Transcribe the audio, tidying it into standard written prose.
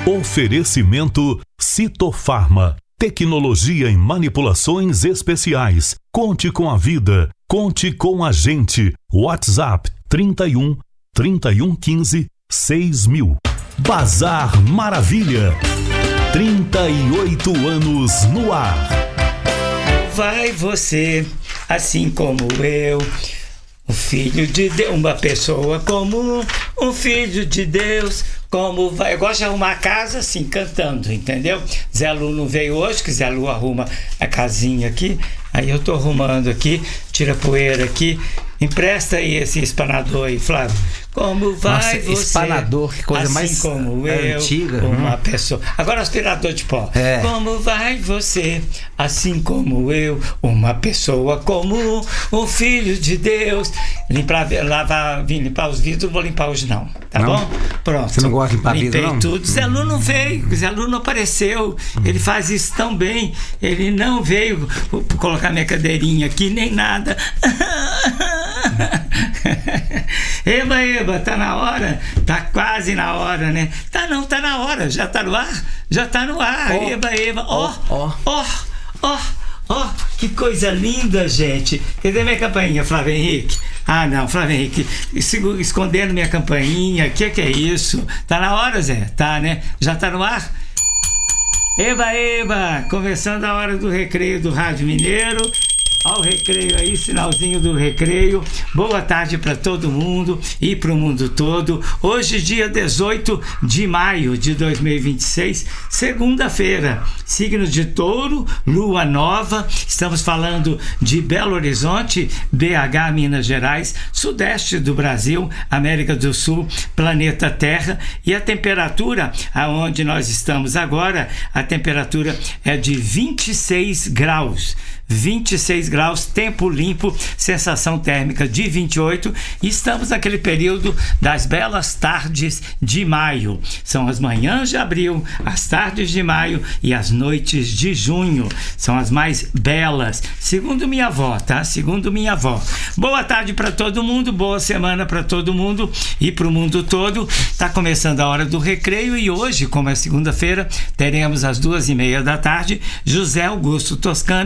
Oferecimento Citofarma. Tecnologia em manipulações especiais. Conte com a vida. Conte com a gente. WhatsApp 31 3115 6000. Bazar Maravilha. 38 anos no ar. Vai você, assim como eu, um filho de Deus, uma pessoa comum, um filho de Deus, como vai. Eu gosto de arrumar a casa assim, cantando, entendeu? Zé Lu não veio hoje, que Zé Lu arruma a casinha aqui, aí eu tô arrumando aqui, tira a poeira aqui. Empresta aí esse espanador aí, Flávio. Como vai. Nossa, você? Espanador, que coisa assim mais como eu, antiga. Uma pessoa. Agora aspirador de pó. É. Como vai você, assim como eu, uma pessoa comum, um filho de Deus. Vim limpar os vidros, não vou limpar hoje não. Tá não? bom? Pronto. Você não gosta de limpar vidro, não? Limpei tudo. Zé Lu não veio, Zé Lu não apareceu. Ele faz isso tão bem. Ele não veio colocar minha cadeirinha aqui, nem nada. Eba, tá na hora? Tá quase na hora, né? Tá na hora, já tá no ar? Já tá no ar, eba, ó, que coisa linda, gente. Cadê minha campainha, Flávio Henrique? Ah, não, Flávio Henrique, escondendo minha campainha, que é isso? Tá na hora, Zé? Tá, né? Já tá no ar? Eba, começando a hora do recreio do Rádio Mineiro. Olha o recreio aí, sinalzinho do recreio. Boa tarde para todo mundo e para o mundo todo. Hoje, dia 18 de maio de 2026, segunda-feira, signo de Touro, lua nova. Estamos falando de Belo Horizonte, BH, Minas Gerais, sudeste do Brasil, América do Sul, planeta Terra. E a temperatura, aonde nós estamos agora, a temperatura é de 26 graus. 26 graus, tempo limpo, sensação térmica de 28. E estamos naquele período das belas tardes de maio. São as manhãs de abril, as tardes de maio e as noites de junho. São as mais belas, segundo minha avó, tá? Segundo minha avó. Boa tarde para todo mundo, boa semana para todo mundo e para o mundo todo. Tá começando a hora do recreio e hoje, como é segunda-feira, teremos às 2:30 da tarde José Augusto Toscano